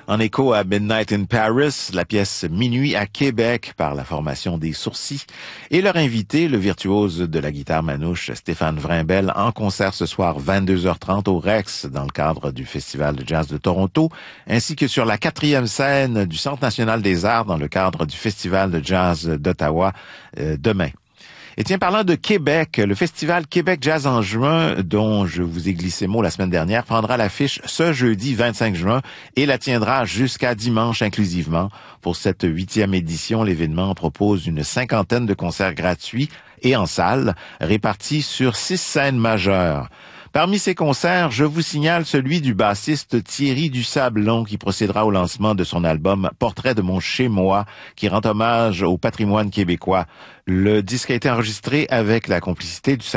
En écho à Midnight in Paris, la pièce Minuit à Québec par la formation des Sourcils et leur invité, le virtuose de la guitare manouche Stéphane Vrimbel, en concert ce soir 22h30 au Rex dans le cadre du Festival de jazz de Toronto, ainsi que sur la 4e scène du Centre national des arts dans le cadre du Festival de jazz d'Ottawa demain. Et tiens, parlant de Québec, le festival Québec Jazz en juin, dont je vous ai glissé mot la semaine dernière, prendra l'affiche ce jeudi 25 juin et la tiendra jusqu'à dimanche inclusivement. Pour cette 8e édition, l'événement propose une 50aine de concerts gratuits et en salle, répartis sur 6 scènes majeures. Parmi ces concerts, je vous signale celui du bassiste Thierry Dusablon qui procédera au lancement de son album Portrait de mon chez-moi qui rend hommage au patrimoine québécois. Le disque a été enregistré avec la complicité du